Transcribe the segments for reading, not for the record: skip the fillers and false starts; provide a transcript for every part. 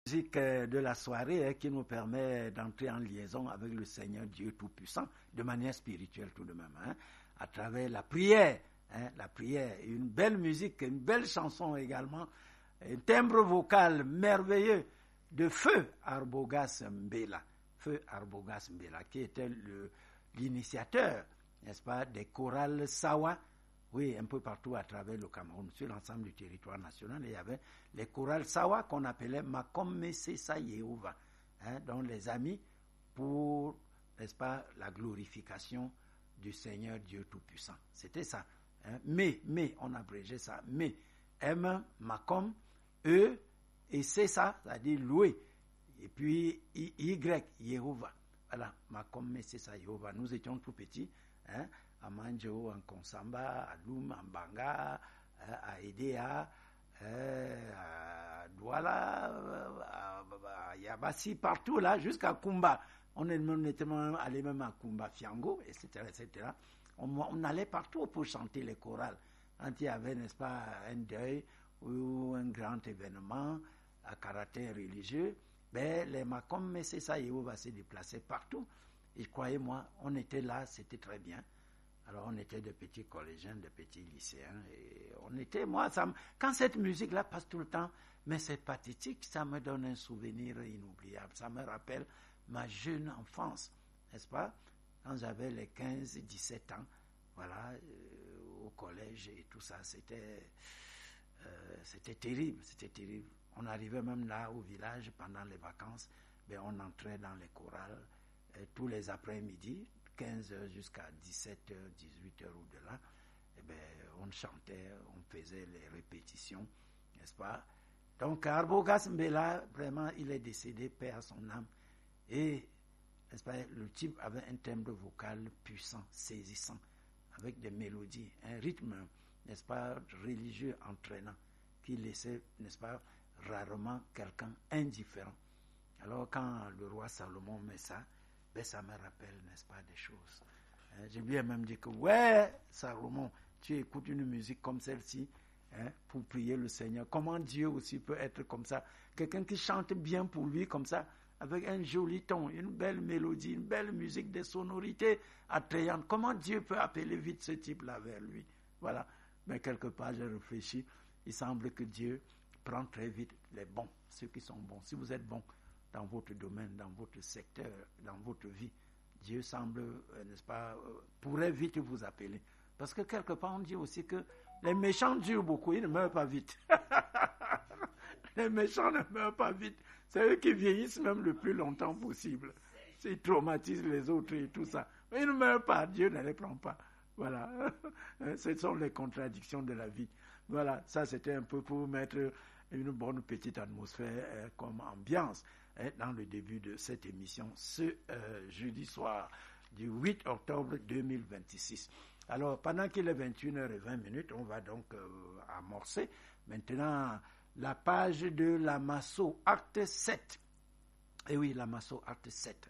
Musique de la soirée qui nous permet d'entrer en liaison avec le Seigneur Dieu Tout-Puissant de manière spirituelle tout de même, à travers la prière, la prière, une belle musique, une belle chanson également, un timbre vocal merveilleux de Feu Arbogas Mbela, qui était l'initiateur, n'est-ce pas, des chorales Sawa. Oui, un peu partout à travers le Cameroun, sur l'ensemble du territoire national, il y avait les chorales Sawa qu'on appelait Makom Mesesa Yehova, dont les amis pour, n'est-ce pas, la glorification du Seigneur Dieu Tout-Puissant. C'était ça. Mais, on abrégeait ça. Mais, M, Makom, E, et c'est ça, c'est-à-dire louer. Et puis, Y, Yehova. Voilà, Makom Mesesa Yehova. Nous étions tout petits, à Manjo, en Konsamba, à Loum, en Banga, à Edea, à Douala, à Yabassi, partout là, jusqu'à Kumba. On était même allé même à Kumba, Fiango, etc. On allait partout pour chanter les chorales. Quand il y avait, n'est-ce pas, un deuil ou un grand événement à caractère religieux, les Makom Mesesa Yehova se déplaçaient partout. Et croyez-moi, on était là, c'était très bien. Alors on était de petits collégiens, de petits lycéens, et on était, quand cette musique-là passe tout le temps, mais c'est pathétique, ça me donne un souvenir inoubliable, ça me rappelle ma jeune enfance, n'est-ce pas? Quand j'avais les 15-17 ans, voilà, au collège et tout ça, c'était terrible, On arrivait même là au village pendant les vacances, on entrait dans les chorales tous les après-midi, 15h jusqu'à 17h, 18h ou de là, on chantait, on faisait les répétitions, n'est-ce pas? Donc, Arbogas Mbela, vraiment, il est décédé, paix à son âme. Et, n'est-ce pas, le type avait un timbre vocal puissant, saisissant, avec des mélodies, un rythme, n'est-ce pas, religieux entraînant, qui laissait, n'est-ce pas, rarement quelqu'un indifférent. Alors, quand le roi Salomon met ça, ça me rappelle, n'est-ce pas, des choses. Je lui ai même dit que, ouais, Salomon, tu écoutes une musique comme celle-ci pour prier le Seigneur. Comment Dieu aussi peut être comme ça? Quelqu'un qui chante bien pour lui comme ça, avec un joli ton, une belle mélodie, une belle musique, des sonorités attrayantes. Comment Dieu peut appeler vite ce type-là vers lui? Voilà. Mais quelque part, j'ai réfléchi. Il semble que Dieu prend très vite les bons, ceux qui sont bons. Si vous êtes bon dans votre domaine, dans votre secteur, dans votre vie, Dieu semble, n'est-ce pas, pourrait vite vous appeler. Parce que quelque part, on dit aussi que les méchants durent beaucoup, ils ne meurent pas vite. Les méchants ne meurent pas vite. C'est eux qui vieillissent même le plus longtemps possible. Ils traumatisent les autres et tout ça. Mais ils ne meurent pas, Dieu ne les prend pas. Voilà. Ce sont les contradictions de la vie. Voilà, ça c'était un peu pour mettre une bonne petite atmosphère comme ambiance dans le début de cette émission, ce jeudi soir du 8 octobre 2026. Alors, pendant qu'il est 21h20, on va donc amorcer maintenant la page de la Masso, acte 7. Et oui, la Masso, acte 7.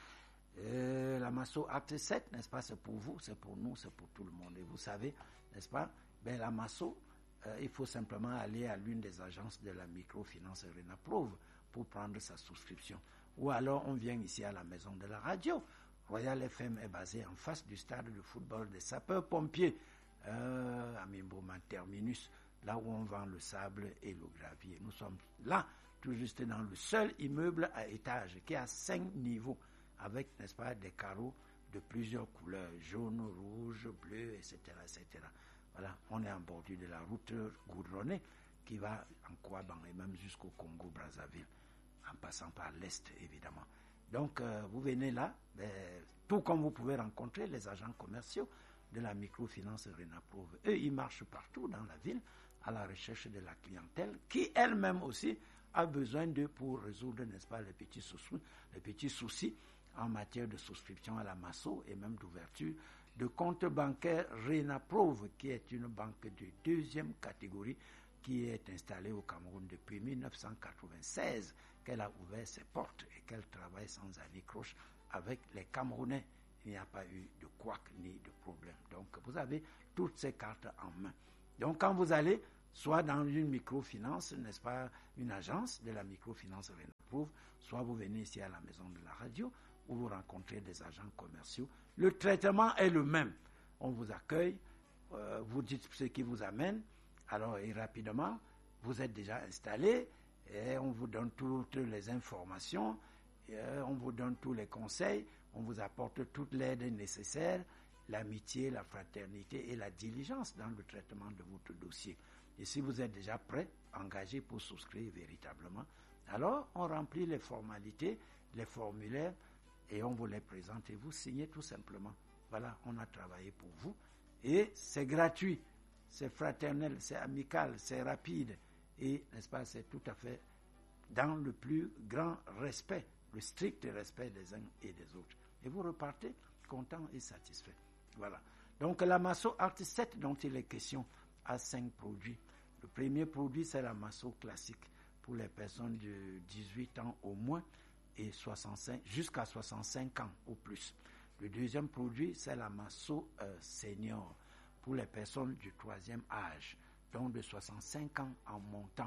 La Masso, acte 7, n'est-ce pas, c'est pour vous, c'est pour nous, c'est pour tout le monde. Et vous savez, n'est-ce pas, la Masso, il faut simplement aller à l'une des agences de la microfinance Renaprove pour prendre sa souscription. Ou alors, on vient ici à la maison de la radio. Royal FM est basé en face du stade de football des sapeurs-pompiers, à Mimboman Terminus, là où on vend le sable et le gravier. Nous sommes là, tout juste dans le seul immeuble à étage qui a 5 niveaux, avec, n'est-ce pas, des carreaux de plusieurs couleurs, jaune, rouge, bleu, etc., etc. Voilà, on est en bordure de la route goudronnée qui va en Kouaban et même jusqu'au Congo-Brazzaville, en passant par l'Est, évidemment. Donc, vous venez là, tout comme vous pouvez rencontrer les agents commerciaux de la microfinance Renaprove. Eux, ils marchent partout dans la ville à la recherche de la clientèle qui elle-même aussi a besoin d'eux pour résoudre, n'est-ce pas, les petits soucis en matière de souscription à la Masso et même d'ouverture de compte bancaire Renaprove, qui est une banque de deuxième catégorie qui est installée au Cameroun depuis 1996, qu'elle a ouvert ses portes et qu'elle travaille sans anicroche avec les Camerounais. Il n'y a pas eu de couac ni de problème. Donc, vous avez toutes ces cartes en main. Donc, quand vous allez, soit dans une microfinance, n'est-ce pas, une agence de la microfinance Renaprouve, soit vous venez ici à la maison de la radio, où vous rencontrez des agents commerciaux. Le traitement est le même. On vous accueille, vous dites ce qui vous amène, alors et rapidement, vous êtes déjà installé, et on vous donne toutes les informations, on vous donne tous les conseils, on vous apporte toute l'aide nécessaire, l'amitié, la fraternité et la diligence dans le traitement de votre dossier. Et si vous êtes déjà prêt, engagé pour souscrire véritablement, alors on remplit les formalités, les formulaires, et on vous les présente et vous signez tout simplement. Voilà, on a travaillé pour vous. Et c'est gratuit, c'est fraternel, c'est amical, c'est rapide. Et, n'est-ce pas, c'est tout à fait dans le plus grand respect, le strict respect des uns et des autres. Et vous repartez content et satisfait. Voilà. Donc la Masso Art 7 dont il est question a 5 produits. Le premier produit, c'est la Masso classique pour les personnes de 18 ans au moins et 65 jusqu'à 65 ans au plus. Le deuxième produit, c'est la Masso senior pour les personnes du troisième âge, donc de 65 ans en montant.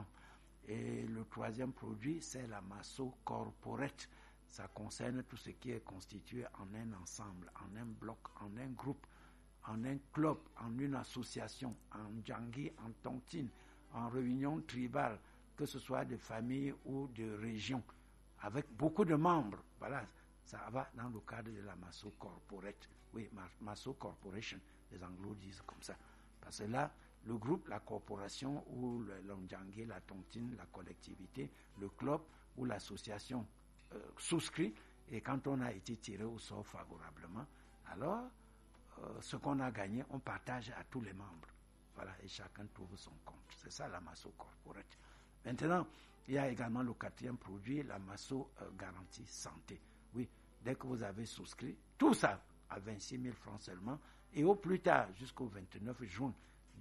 Et le troisième produit, c'est la Masso corporate. Ça concerne tout ce qui est constitué en un ensemble, en un bloc, en un groupe, en un club, en une association, en djangui, en tontine, en réunion tribale, que ce soit de famille ou de région, avec beaucoup de membres. Voilà, ça va dans le cadre de la Masso corporate. Oui, Masso corporation, les Anglos disent comme ça. Parce que là, le groupe, la corporation ou le djangui, la tontine, la collectivité, le club ou l'association souscrit, et quand on a été tiré au sort favorablement, alors ce qu'on a gagné, on partage à tous les membres. Voilà, et chacun trouve son compte. C'est ça la Masso corporate. Maintenant, il y a également le quatrième produit, la Masso garantie santé. Oui, dès que vous avez souscrit, tout ça à 26 000 francs seulement, et au plus tard, jusqu'au 29 juin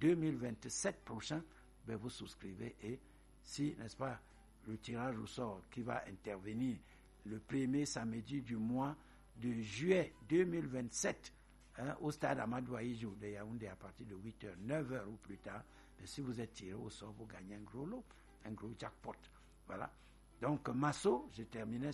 2027 prochain, ben vous souscrivez, et si, n'est-ce pas, le tirage au sort qui va intervenir le premier samedi du mois de juillet 2027 au stade Amadou Ahidjo de Yaoundé à partir de 8h, 9h ou plus tard, mais si vous êtes tiré au sort, vous gagnez un gros lot, un gros jackpot. Voilà. Donc Masso, j'étais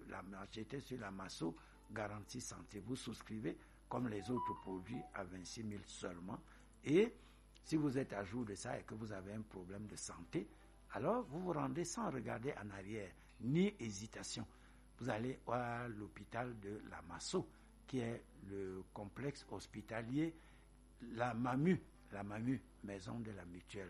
sur la Masso garantie santé. Vous souscrivez comme les autres produits à 26 000 seulement. Et si vous êtes à jour de ça et que vous avez un problème de santé, alors vous vous rendez sans regarder en arrière, ni hésitation. Vous allez à l'hôpital de la Masso, qui est le complexe hospitalier, la MAMU, maison de la mutuelle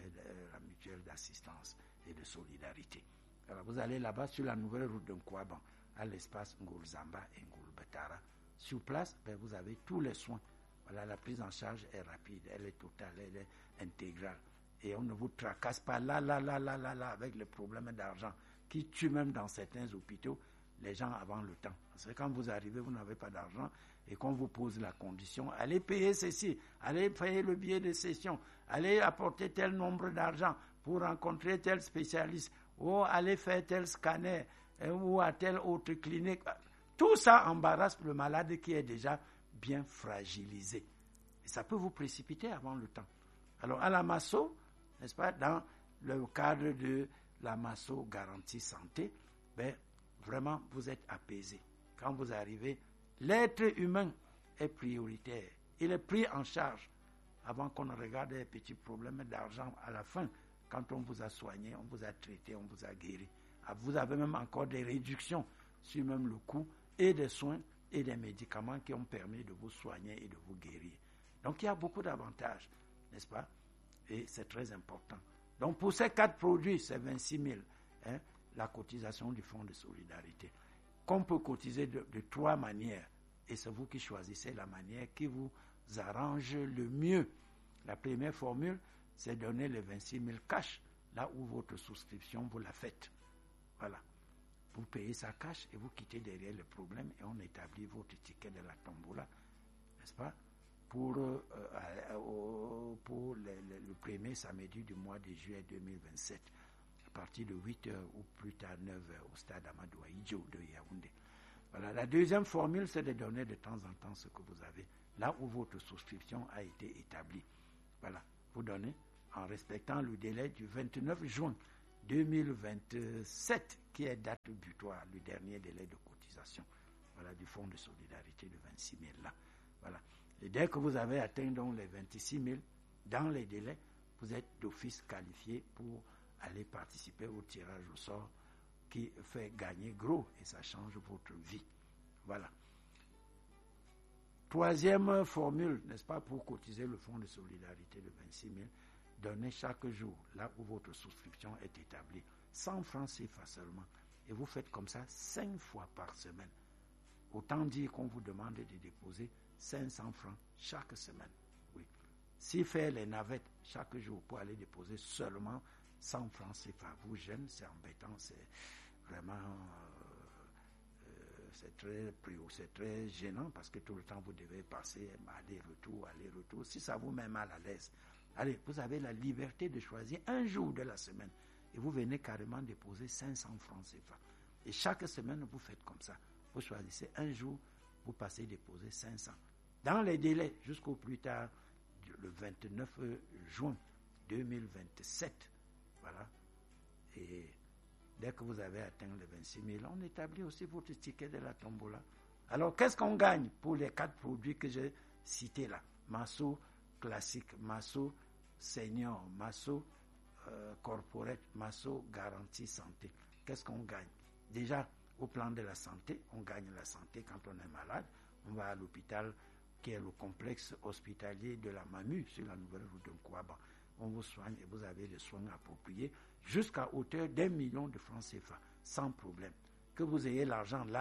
d'assistance et de solidarité. Alors vous allez là-bas sur la nouvelle route de Nkouaban, à l'espace Ngulzamba et Ngulbetara. Sur place, vous avez tous les soins. Voilà, la prise en charge est rapide, elle est totale, elle est intégrale. Et on ne vous tracasse pas là, avec les problèmes d'argent qui tuent même dans certains hôpitaux les gens avant le temps. Parce que quand vous arrivez, vous n'avez pas d'argent et qu'on vous pose la condition, allez payer ceci, allez payer le billet de session, allez apporter tel nombre d'argent pour rencontrer tel spécialiste, ou allez faire tel scanner, ou à telle autre clinique. Tout ça embarrasse le malade qui est déjà bien fragilisé. Et ça peut vous précipiter avant le temps. Alors à la Masso, n'est-ce pas, dans le cadre de la Masso garantie santé, vraiment vous êtes apaisé. Quand vous arrivez, l'être humain est prioritaire. Il est pris en charge avant qu'on ne regarde les petits problèmes d'argent à la fin. Quand on vous a soigné, on vous a traité, on vous a guéri. Vous avez même encore des réductions sur même le coût et des soins et des médicaments qui ont permis de vous soigner et de vous guérir. Donc il y a beaucoup d'avantages, n'est-ce pas? Et c'est très important. Donc pour ces 4 produits, c'est 26 000, la cotisation du Fonds de solidarité, qu'on peut cotiser de 3 manières. Et c'est vous qui choisissez la manière qui vous arrange le mieux. La première formule, c'est donner les 26 000 cash, là où votre souscription, vous la faites. Voilà. Vous payez ça cash et vous quittez derrière le problème et on établit votre ticket de la tombola, n'est-ce pas, pour le premier samedi du mois de juillet 2027, à partir de 8h ou plus tard 9h au stade Amadou Ahidjo de Yaoundé. Voilà. La deuxième formule, c'est de donner de temps en temps ce que vous avez, là où votre souscription a été établie. Voilà. Vous donnez en respectant le délai du 29 juin 2027, qui est date butoir, le dernier délai de cotisation, voilà, du Fonds de solidarité de 26 000 là. Voilà. Et dès que vous avez atteint donc les 26 000 dans les délais, vous êtes d'office qualifié pour aller participer au tirage au sort qui fait gagner gros et ça change votre vie. Voilà. Troisième formule, n'est-ce pas, pour cotiser le fonds de solidarité de 26 000, donnez chaque jour, là où votre souscription est établie, 100 francs CFA seulement. Et vous faites comme ça 5 fois par semaine. Autant dire qu'on vous demande de déposer 500 francs chaque semaine. Oui. Si faire les navettes chaque jour pour aller déposer seulement 100 francs CFA, vous jeunes, c'est embêtant, c'est vraiment... c'est très gênant parce que tout le temps vous devez passer aller-retour. Si ça vous met mal à l'aise, allez, vous avez la liberté de choisir un jour de la semaine et vous venez carrément déposer 500 francs CFA. Et chaque semaine, vous faites comme ça. Vous choisissez un jour, vous passez déposer 500. Dans les délais, jusqu'au plus tard, le 29 juin 2027. Voilà. Et dès que vous avez atteint les 26 000, on établit aussi votre ticket de la tombola. Alors, qu'est-ce qu'on gagne pour les 4 produits que j'ai cités là? Masso classique, Masso senior, Masso corporate, Masso garantie santé. Qu'est-ce qu'on gagne? Déjà, au plan de la santé, on gagne la santé quand on est malade. On va à l'hôpital qui est le complexe hospitalier de la MAMU sur la nouvelle route de Nkouaba. On vous soigne et vous avez des soins appropriés jusqu'à hauteur d'1 million de francs CFA, sans problème. Que vous ayez l'argent là,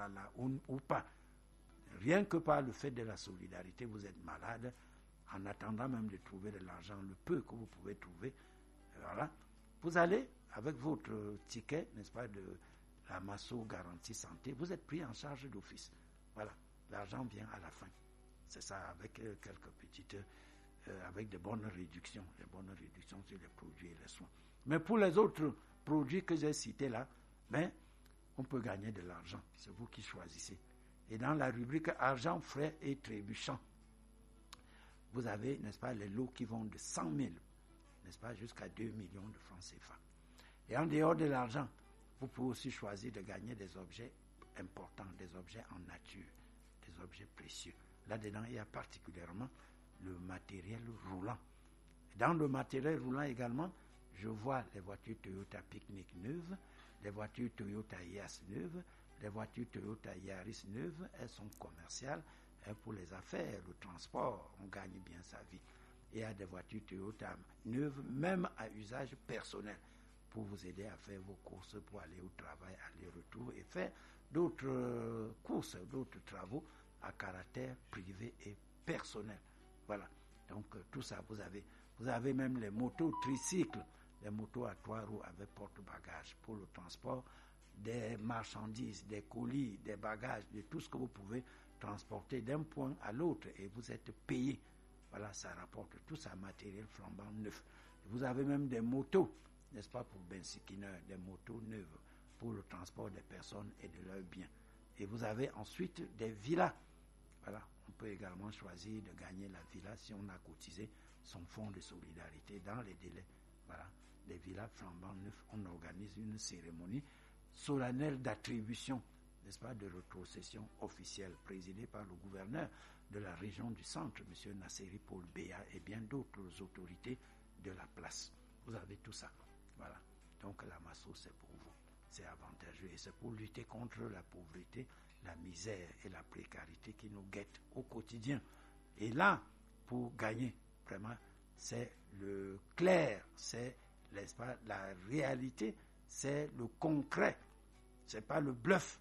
ou pas. Rien que par le fait de la solidarité, vous êtes malade, en attendant même de trouver de l'argent, le peu que vous pouvez trouver, voilà. Vous allez, avec votre ticket, n'est-ce pas, de la Masso Garantie Santé, vous êtes pris en charge d'office. Voilà, l'argent vient à la fin. C'est ça, avec quelques petites... avec de bonnes réductions sur les produits et les soins. Mais pour les autres produits que j'ai cités là, on peut gagner de l'argent. C'est vous qui choisissez. Et dans la rubrique argent, frais et trébuchants, vous avez, n'est-ce pas, les lots qui vont de 100 000, n'est-ce pas, jusqu'à 2 millions de francs CFA. Et en dehors de l'argent, vous pouvez aussi choisir de gagner des objets importants, des objets en nature, des objets précieux. Là-dedans, il y a particulièrement le matériel roulant. Dans le matériel roulant également, je vois les voitures Toyota Picnic neuves, les voitures Toyota Yaris neuves, les voitures Toyota Yaris neuves, elles sont commerciales pour les affaires, le transport, on gagne bien sa vie. Il y a des voitures Toyota neuves, même à usage personnel, pour vous aider à faire vos courses, pour aller au travail, aller-retour, et faire d'autres courses, d'autres travaux à caractère privé et personnel. Voilà. Donc, tout ça, vous avez même les motos tricycles, les motos à 3 roues avec porte-bagages pour le transport des marchandises, des colis, des bagages, de tout ce que vous pouvez transporter d'un point à l'autre et vous êtes payé. Voilà, ça rapporte tout ça, matériel flambant neuf. Vous avez même des motos, n'est-ce pas, pour bensikineur, des motos neuves pour le transport des personnes et de leurs biens. Et vous avez ensuite des villas. Voilà, on peut également choisir de gagner la villa si on a cotisé son fonds de solidarité dans les délais. Voilà, des villas flambant neufs. On organise une cérémonie solennelle d'attribution, n'est-ce pas, de rétrocession officielle présidée par le gouverneur de la région du centre, M. Nasseri Paul Béa, et bien d'autres autorités de la place. Vous avez tout ça. Voilà. Donc la Masso, c'est pour vous. C'est avantageux et c'est pour lutter contre la pauvreté, la misère et la précarité qui nous guettent au quotidien. Et là, pour gagner, vraiment, c'est le clair, c'est, n'est-ce pas, la réalité, c'est le concret. C'est pas le bluff.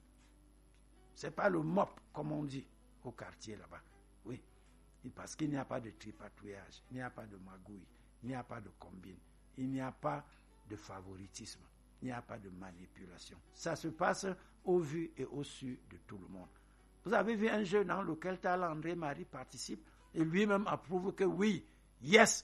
C'est pas le mop, comme on dit au quartier là-bas. Oui. Et parce qu'il n'y a pas de tripatouillage, il n'y a pas de magouille, il n'y a pas de combine, il n'y a pas de favoritisme, il n'y a pas de manipulation. Ça se passe au vu et au su de tout le monde. Vous avez vu un jeu dans lequel Tal André Marie participe et lui-même approuve que oui, yes,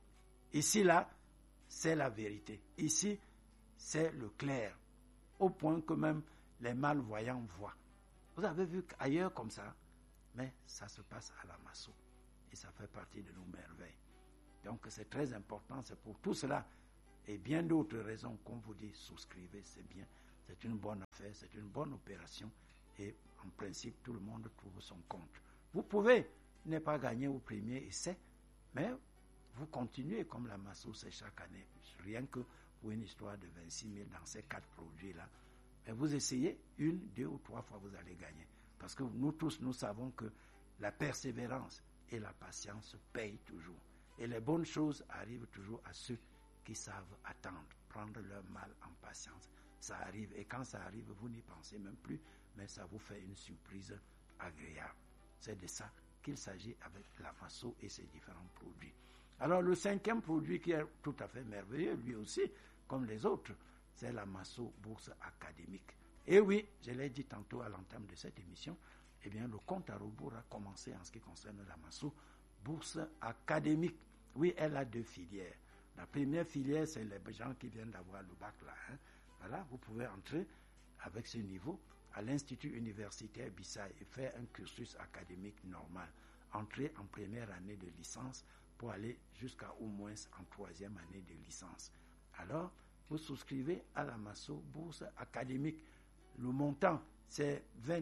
ici là, c'est la vérité. Ici, c'est le clair. Au point que même les malvoyants voient. Vous avez vu qu'ailleurs comme ça, mais ça se passe à la Masso. Et ça fait partie de nos merveilles. Donc c'est très important, c'est pour tout cela et bien d'autres raisons qu'on vous dit souscrivez, c'est bien, c'est une bonne affaire, c'est une bonne opération et en principe tout le monde trouve son compte. Vous pouvez ne pas gagner au premier essai, mais vous continuez comme la Masso, c'est chaque année, rien que pour une histoire de 26 000 dans ces 4 produits-là. Mais vous essayez 1, 2 ou 3 fois, vous allez gagner. Parce que nous tous, nous savons que la persévérance et la patience payent toujours. Et les bonnes choses arrivent toujours à ceux qui savent attendre, prendre leur mal en patience. Ça arrive, et quand ça arrive, vous n'y pensez même plus, mais ça vous fait une surprise agréable. C'est de ça qu'il s'agit avec la Masso et ses différents produits. Alors le 5e produit qui est tout à fait merveilleux, lui aussi, comme les autres, c'est la Masso Bourse Académique. Et oui, je l'ai dit tantôt à l'entame de cette émission, eh bien le compte à rebours a commencé en ce qui concerne la Masso Bourse Académique. Oui, elle a 2 filières. La première filière, c'est les gens qui viennent d'avoir le bac là. Voilà, vous pouvez entrer avec ce niveau à l'Institut universitaire Bissau et faire un cursus académique normal. Entrer en première année de licence pour aller jusqu'à au moins en 3e année de licence. Alors, vous souscrivez à la Masso Bourse Académique. Le montant, c'est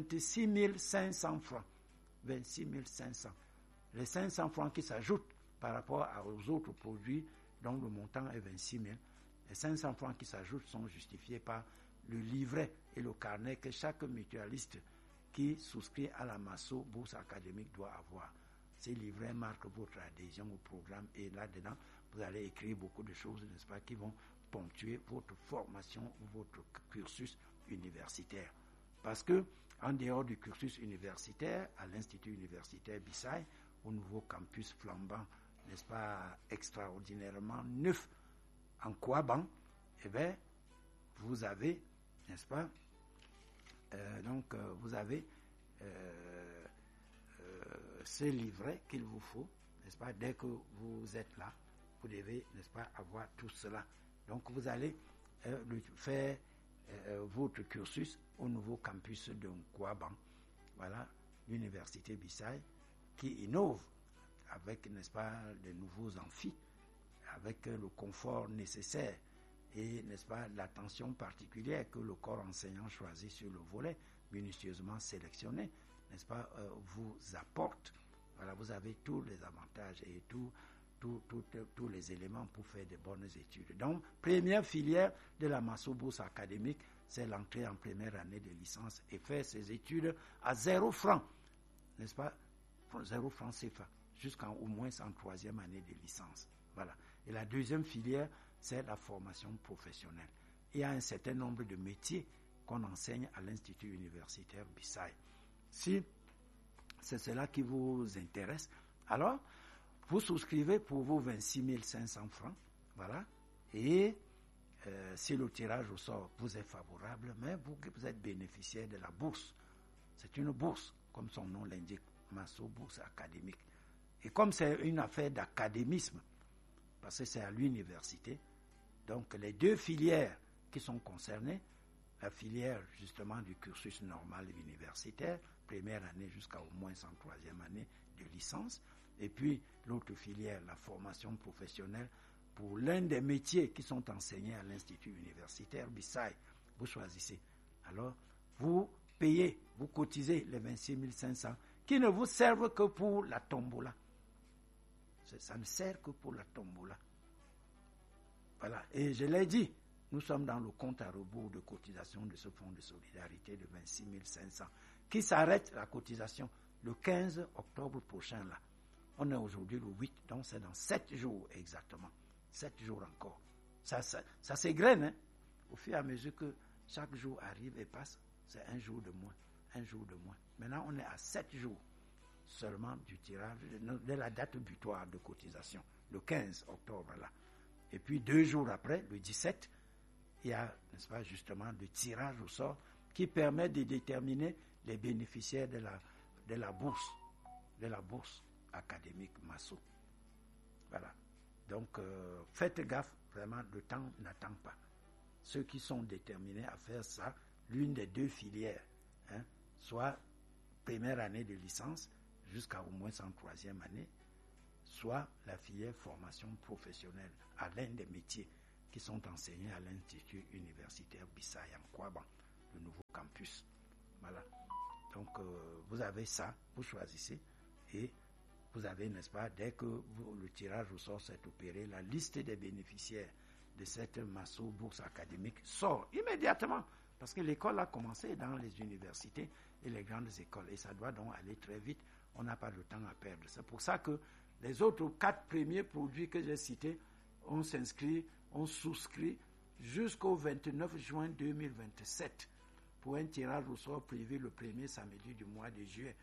26 500 francs. 26 500. Les 500 francs qui s'ajoutent par rapport aux autres produits dont le montant est 26 000. Les 500 francs qui s'ajoutent sont justifiés par le livret et le carnet que chaque mutualiste qui souscrit à la Masso Bourse Académique doit avoir. Ces livrets marquent votre adhésion au programme et là-dedans, vous allez écrire beaucoup de choses, n'est-ce pas, qui vont ponctuer votre formation ou votre cursus universitaire. Parce que, en dehors du cursus universitaire, à l'Institut universitaire Bissau, au nouveau campus flambant, n'est-ce pas, extraordinairement neuf en Kouaban, eh bien, vous avez, n'est-ce pas, vous avez ce livret qu'il vous faut, n'est-ce pas, dès que vous êtes là, vous devez, n'est-ce pas, avoir tout cela. Donc, vous allez faire votre cursus au nouveau campus de Kouaban, voilà, l'université Bissau, qui innove avec, n'est-ce pas, de nouveaux amphis, avec le confort nécessaire et, n'est-ce pas, l'attention particulière que le corps enseignant choisi sur le volet, minutieusement sélectionné, n'est-ce pas, vous apporte. Voilà, vous avez tous les avantages et tous les éléments pour faire de bonnes études. Donc, première filière de la Masso Bourse Académique, c'est l'entrée en première année de licence et faire ses études à 0 francs, n'est-ce pas, 0 francs CFA, jusqu'en au moins en 3e année de licence. Voilà. Et la deuxième filière, c'est la formation professionnelle. Il y a un certain nombre de métiers qu'on enseigne à l'Institut universitaire Bissau. Si c'est cela qui vous intéresse, alors vous souscrivez pour vos 26 500 francs, voilà, et si le tirage au sort vous est favorable, mais vous êtes bénéficiaire de la bourse. C'est une bourse, comme son nom l'indique, Masso Bourse Académique. Et comme c'est une affaire d'académisme, parce que c'est à l'université, donc les 2 filières qui sont concernées, la filière justement du cursus normal universitaire, première année jusqu'à au moins en 3e année de licence, et puis l'autre filière, la formation professionnelle, pour l'un des métiers qui sont enseignés à l'Institut universitaire Bissau, vous choisissez. Alors, vous payez, vous cotisez les 26 500 qui ne vous servent que pour la tombola. Ça ne sert que pour la tombola. Voilà, et je l'ai dit, nous sommes dans le compte à rebours de cotisation de ce fonds de solidarité de 26 500 qui s'arrête la cotisation le 15 octobre prochain là. On est aujourd'hui le 8, donc c'est dans 7 jours exactement. 7 jours encore. Ça s'égrène, hein? Au fur et à mesure que chaque jour arrive et passe, c'est un jour de moins, un jour de moins. Maintenant, on est à 7 jours seulement du tirage, de la date butoir de cotisation, le 15 octobre là. Et puis 2 jours après, le 17, il y a, n'est-ce pas, justement, le tirage au sort qui permet de déterminer les bénéficiaires de la bourse académique Masso. Voilà. Donc, faites gaffe, vraiment, le temps n'attend pas. Ceux qui sont déterminés à faire ça, l'une des 2 filières, hein, soit première année de licence, jusqu'à au moins en 3e année, soit la filière formation professionnelle à l'un des métiers qui sont enseignés à l'Institut universitaire Bissau en Kouaban, le nouveau campus. Voilà. Donc, vous avez ça, vous choisissez et vous avez, n'est-ce pas, dès que le tirage au sort s'est opéré, la liste des bénéficiaires de cette Masso bourse académique sort immédiatement parce que l'école a commencé dans les universités et les grandes écoles et ça doit donc aller très vite. On n'a pas de temps à perdre. C'est pour ça que les autres 4 premiers produits que j'ai cités, on s'inscrit, on souscrit jusqu'au 29 juin 2027 pour un tirage au sort privé le premier samedi du mois de juillet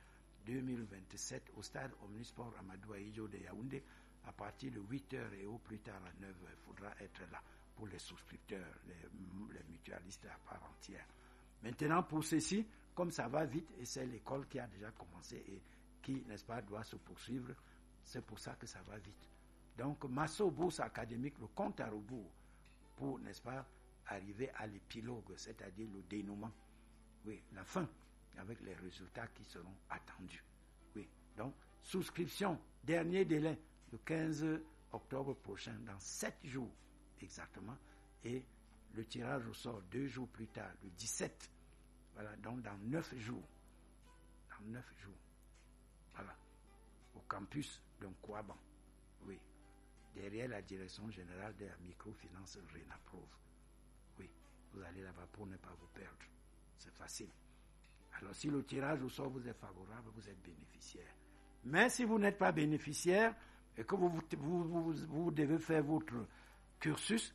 2027 au stade Omnisport Amadou Ahidjo de Yaoundé à partir de 8h et au plus tard à 9h. Il faudra être là pour les souscripteurs, les mutualistes à part entière. Maintenant, pour ceci, comme ça va vite, et c'est l'école qui a déjà commencé et qui, n'est-ce pas, doit se poursuivre, c'est pour ça que ça va vite. Donc, Masso Bourse Académique, le compte à rebours pour, n'est-ce pas, arriver à l'épilogue, c'est-à-dire le dénouement. Oui, la fin, avec les résultats qui seront attendus. Oui, donc, souscription, dernier délai, le 15 octobre prochain, dans 7 jours exactement, et le tirage au sort 2 jours plus tard, le 17. Voilà, donc dans 9 jours. Dans 9 jours. Voilà. Au campus de Kouaban. Oui. Derrière la direction générale de la microfinance Renaprov. Oui. Vous allez là-bas pour ne pas vous perdre. C'est facile. Alors, si le tirage au sort vous est favorable, vous êtes bénéficiaire. Mais si vous n'êtes pas bénéficiaire et que vous devez faire votre cursus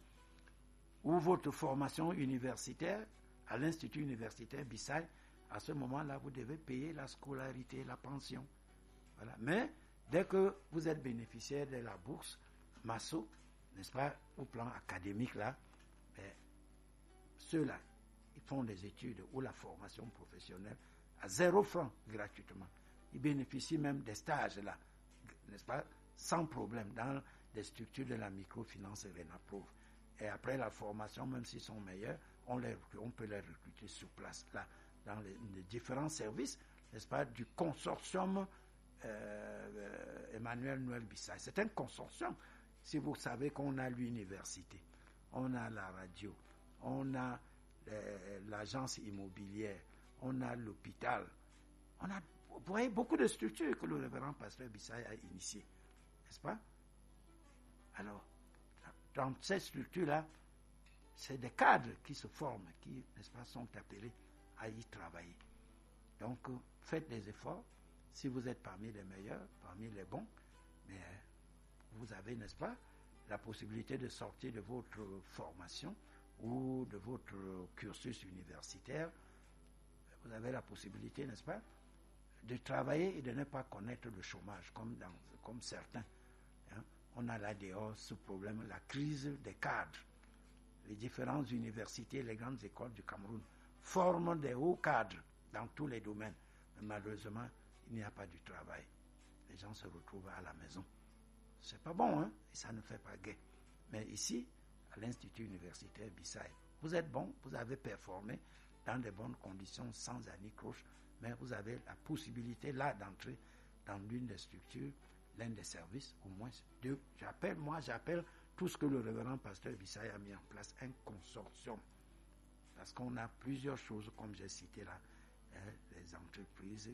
ou votre formation universitaire à l'Institut universitaire Bissau, à ce moment-là, vous devez payer la scolarité, la pension. Voilà. Mais dès que vous êtes bénéficiaire de la bourse Masso, n'est-ce pas, au plan académique, là, ceux-là, ils font des études ou la formation professionnelle à 0 francs gratuitement. Ils bénéficient même des stages, là, n'est-ce pas, sans problème, dans des structures de la microfinance Renaprov. Et après la formation, même s'ils sont meilleurs, on peut les recruter sur place, là, dans les différents services, n'est-ce pas, du consortium Emmanuel Noël Bissau. C'est un consortium. Si vous savez qu'on a l'université, on a la radio, on a l'agence immobilière, on a l'hôpital, on a, vous voyez, beaucoup de structures que le révérend pasteur Bissau a initiées, n'est-ce pas? Alors, dans ces structures-là, c'est des cadres qui se forment, qui, n'est-ce pas, sont appelés à y travailler. Donc, faites des efforts. Si vous êtes parmi les meilleurs, parmi les bons, mais vous avez, n'est-ce pas, la possibilité de sortir de votre formation ou de votre cursus universitaire. Vous avez la possibilité, n'est-ce pas, de travailler et de ne pas connaître le chômage, comme certains. Hein. On a là dehors ce problème, la crise des cadres. Les différentes universités, les grandes écoles du Cameroun forment des hauts cadres dans tous les domaines. Mais malheureusement, il n'y a pas du travail. Les gens se retrouvent à la maison. C'est pas bon, hein? Et ça ne fait pas gai. Mais ici, à l'Institut universitaire Bissau, vous êtes bon, vous avez performé dans de bonnes conditions, sans anicroche, mais vous avez la possibilité là d'entrer dans l'une des structures, l'un des services, au moins deux. J'appelle tout ce que le révérend pasteur Bissau a mis en place un consortium. Parce qu'on a plusieurs choses, comme j'ai cité là, les entreprises,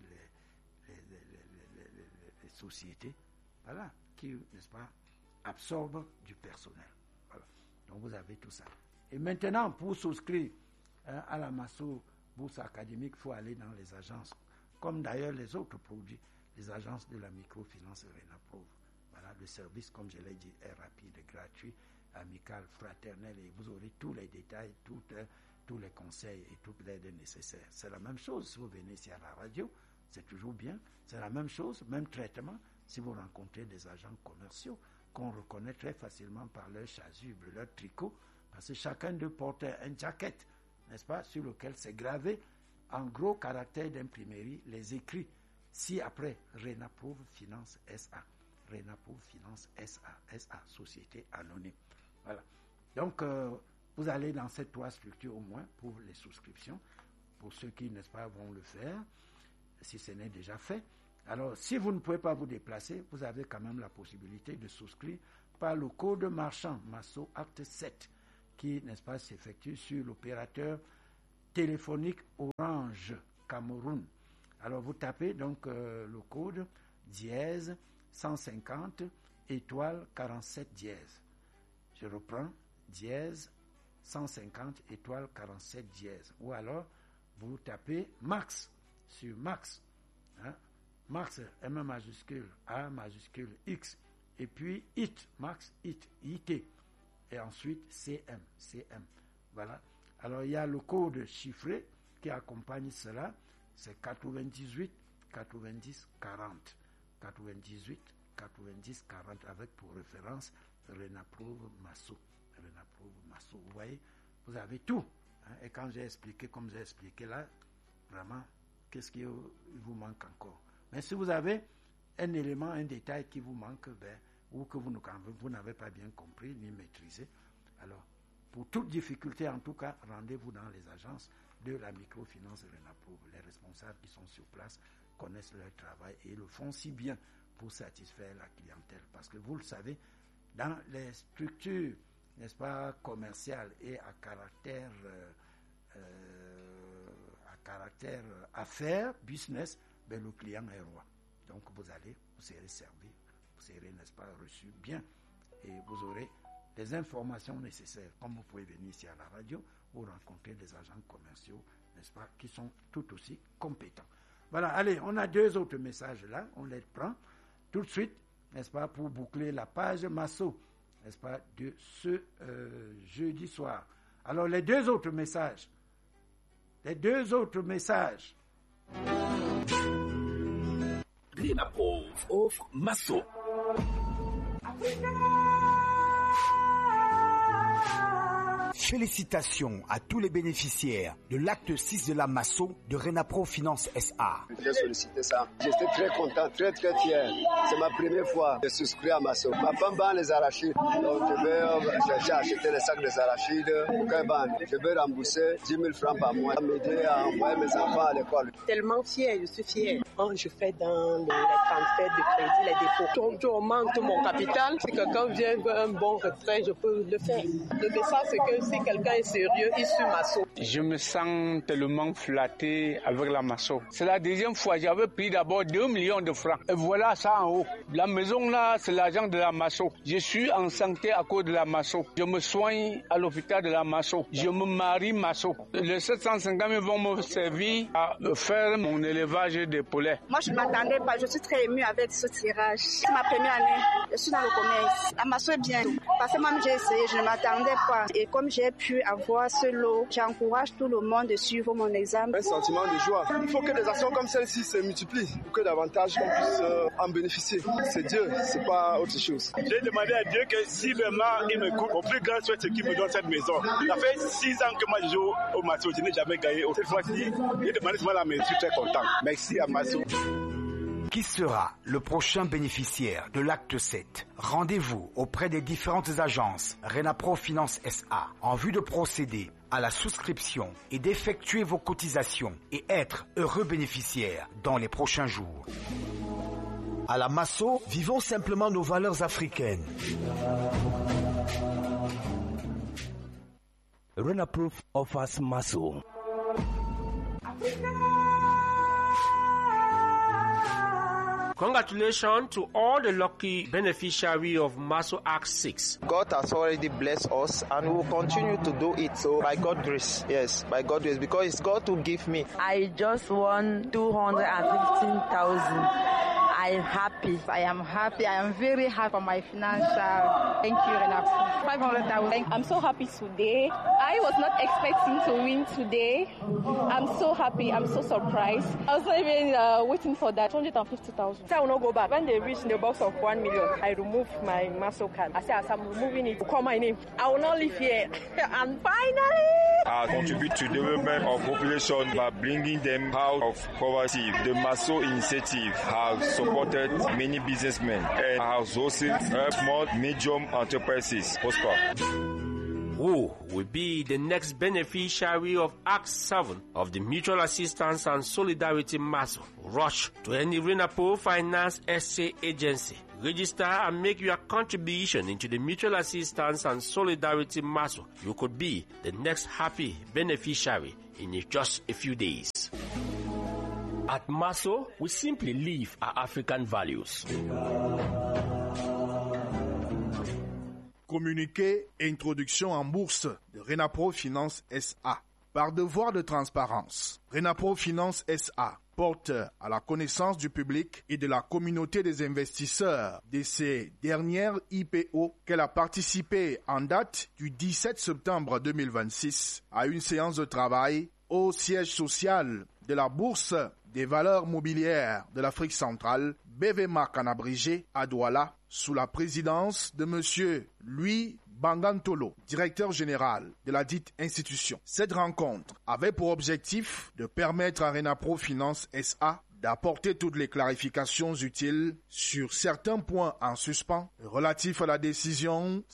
les sociétés, voilà, qui, n'est-ce pas, absorbent du personnel. Voilà. Donc vous avez tout ça. Et maintenant, pour souscrire à la Masso Bourse Académique, il faut aller dans les agences, comme d'ailleurs les autres produits, les agences de la microfinance Renaprov. Voilà, le service, comme je l'ai dit, est rapide, gratuit, amical, fraternel, et vous aurez tous les détails, tous les conseils et toute l'aide nécessaire. C'est la même chose si vous venez ici à la radio, c'est toujours bien. C'est la même chose, même traitement, si vous rencontrez des agents commerciaux qu'on reconnaît très facilement par leur chasuble, leur tricot, parce que chacun d'eux porte un jacket, n'est-ce pas, sur lequel c'est gravé en gros caractères d'imprimerie les écrits ci-après Renaprov Finance SA. Renaprov Finance SA, Société Anonyme. Voilà. Donc, vous allez dans ces 3 structures au moins pour les souscriptions, pour ceux qui, n'est-ce pas, vont le faire, si ce n'est déjà fait. Alors, si vous ne pouvez pas vous déplacer, vous avez quand même la possibilité de souscrire par le code marchand Masso Acte 7, qui, n'est-ce pas, s'effectue sur l'opérateur téléphonique Orange Cameroun. Alors, vous tapez donc le code dièse 150 étoile 47 dièse. Je reprends, dièse 150 étoile 47 dièse. Ou alors, vous tapez Max sur Max. Hein? Max, M majuscule, A majuscule, X. Et puis IT, Max, IT, IT. Et ensuite CM, CM. Voilà. Alors, il y a le code chiffré qui accompagne cela. C'est 98 90 40. 98 90 40 avec pour référence Renaprouve Masso. Renaprouve Masso. Vous voyez, vous avez tout. Hein? Et quand j'ai expliqué, comme j'ai expliqué là, vraiment, qu'est-ce qu'il vous manque encore? Mais si vous avez un élément, un détail qui vous manque, ou que vous n'avez pas bien compris ni maîtrisé, alors, pour toute difficulté, en tout cas, rendez-vous dans les agences de la microfinance Renaprouve. Les responsables qui sont sur place connaissent leur travail et le font si bien pour satisfaire la clientèle. Parce que vous le savez, dans les structures, n'est-ce pas, commerciales et à caractère affaires, business, le client est roi. Donc vous serez servi, vous serez, n'est-ce pas, reçu bien et vous aurez les informations nécessaires. Comme vous pouvez venir ici à la radio, vous rencontrez des agents commerciaux, n'est-ce pas, qui sont tout aussi compétents. Voilà, allez, on a 2 autres messages là, on les prend tout de suite, n'est-ce pas, pour boucler la page Masso, n'est-ce pas, de ce jeudi soir. Alors, les 2 autres messages. Renaprouve offre Masso. Félicitations à tous les bénéficiaires de l'acte 6 de la Masso de Renaprouve Finance SA. J'ai sollicité ça. J'étais très content, très très fier. C'est ma première fois de souscrire à Masso. Ma femme vend les arachides. Donc j'ai acheté les sacs des arachides. Je vais rembourser 10 000 francs par mois. Ça m'aider à envoyer mes enfants à l'école. Tellement fier, je suis fier. Quand je fais dans les transferts de crédit, les dépôts, je augmente mon capital. Si quelqu'un vient veut un bon retrait, je peux le faire. Le message, c'est que si quelqu'un est sérieux, il suit Masso. Je me sens tellement flatté avec la Masso. C'est la deuxième fois. J'avais pris d'abord 2 millions de francs. Et voilà ça en haut. La maison là, c'est l'argent de la Masso. Je suis en santé à cause de la Masso. Je me soigne à l'hôpital de la Masso. Je me marie Masso. Les 750 000 vont me servir à faire mon élevage de poulets. Moi, je ne m'attendais pas. Je suis très émue avec ce tirage. C'est ma première année. Je suis dans le commerce. La Masso est bien. Parce que moi, j'ai essayé. Je ne m'attendais pas. Et comme j'ai pu avoir ce lot, j'encourage tout le monde de suivre mon examen. Un sentiment de joie. Il faut que des actions comme celle-ci se multiplient pour que davantage on puisse en bénéficier. C'est Dieu, c'est pas autre chose. J'ai demandé à Dieu que si vraiment il me coupe, au plus grand souhait, c'est qu'il me donne cette maison. Ça fait 6 ans que moi je joue au Masso, je n'ai jamais gagné. Cette fois-ci, j'ai demandé souvent la maison, je suis très content. Merci à Masso. Qui sera le prochain bénéficiaire de l'acte 7? Rendez-vous auprès des différentes agences Renaprouve Finance SA en vue de procéder à la souscription et d'effectuer vos cotisations et être heureux bénéficiaire dans les prochains jours. À la Masso, vivons simplement nos valeurs africaines. Renaprouve offers Masso. Congratulations to all the lucky beneficiaries of Masso Act 6. God has already blessed us and we will continue to do it. So by God's grace, yes, by God's grace, because it's God who give me. I just won 215,000. I'm happy. I am happy. I am very happy for my financial. Thank you, Renaprouve. 500,000. I'm so happy today. I was not expecting to win today. I'm so happy. I'm so surprised. I was not even waiting for that. 250,000. I will not go back. When they reach the box of 1 million, I remove my Masso card. I say, as I'm removing it, call my name. I will not live here. And finally, I contribute to the development of population by bringing them out of poverty. The Masso initiative has supported many businessmen and has also helped small, medium enterprises prosper. Who will be the next beneficiary of Act 7 of the Mutual Assistance and Solidarity MASO? Rush to any RENAPO Finance SA agency. Register and make your contribution into the Mutual Assistance and Solidarity MASO. You could be the next happy beneficiary in just a few days. At MASO, we simply live our African values. Communiqué et introduction en bourse de RENAPRO Finance SA. Par devoir de transparence, RENAPRO Finance SA porte à la connaissance du public et de la communauté des investisseurs de ces dernières IPO qu'elle a participé en date du 17 septembre 2026 à une séance de travail au siège social de la Bourse des valeurs mobilières de l'Afrique centrale, BVMAC en abrégé, à Douala, sous la présidence de M. Louis Bangantolo, directeur général de la dite institution. Cette rencontre avait pour objectif de permettre à RENAPRO Finance SA d'apporter toutes les clarifications utiles sur certains points en suspens relatifs à la décision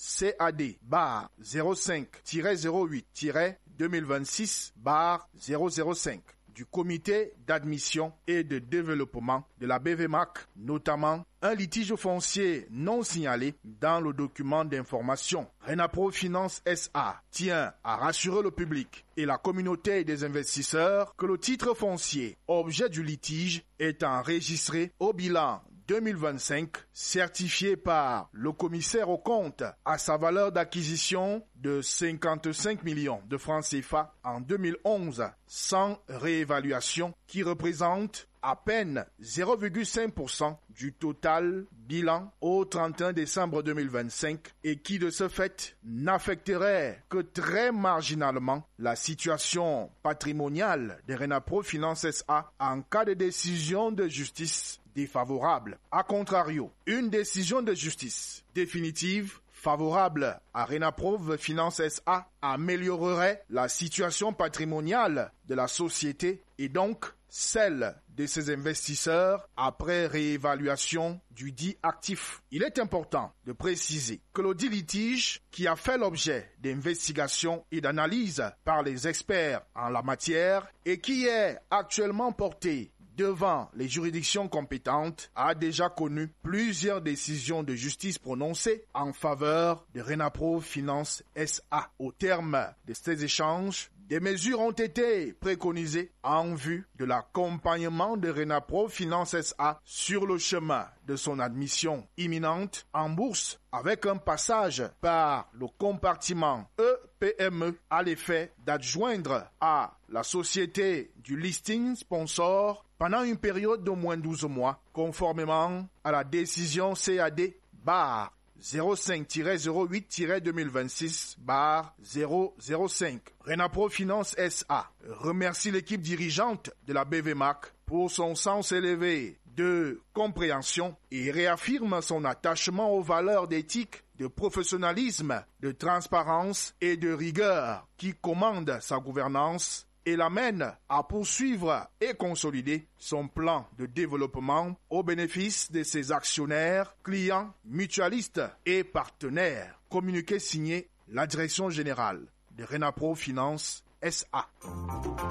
CAD-05-08-2026-005 du comité d'admission et de développement de la BVMAC, notamment un litige foncier non signalé dans le document d'information. RENAPRO Finance SA tient à rassurer le public et la communauté des investisseurs que le titre foncier, objet du litige, est enregistré au bilan 2025, certifié par le commissaire aux comptes à sa valeur d'acquisition de 55 millions de francs CFA en 2011, sans réévaluation, qui représente à peine 0,5% du total bilan au 31 décembre 2025 et qui de ce fait n'affecterait que très marginalement la situation patrimoniale de RENAPRO Finance SA en cas de décision de justice défavorable. A contrario, une décision de justice définitive favorable à RENAPRO Finance SA améliorerait la situation patrimoniale de la société et donc celle de ses investisseurs après réévaluation du dit actif. Il est important de préciser que le dit litige, qui a fait l'objet d'investigations et d'analyses par les experts en la matière et qui est actuellement porté devant les juridictions compétentes, a déjà connu plusieurs décisions de justice prononcées en faveur de RENAPRO Finance SA. Au terme de ces échanges, des mesures ont été préconisées en vue de l'accompagnement de RENAPRO Finance SA sur le chemin de son admission imminente en bourse avec un passage par le compartiment EPME à l'effet d'adjoindre à la société du listing sponsor pendant une période d'au moins 12 mois, conformément à la décision CAD-05-08-2026-005. RENAPRO Finance SA remercie l'équipe dirigeante de la BVMAC pour son sens élevé de compréhension et réaffirme son attachement aux valeurs d'éthique, de professionnalisme, de transparence et de rigueur qui commandent sa gouvernance et l'amène à poursuivre et consolider son plan de développement au bénéfice de ses actionnaires, clients, mutualistes et partenaires. Communiqué signé la Direction générale de RENAPRO Finance SA.